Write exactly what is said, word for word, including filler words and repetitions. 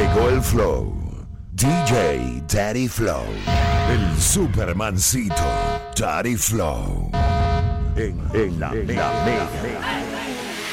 Llegó el flow. D J Daddy Flow. El Supermancito. Daddy Flow. En, en la, en la mega.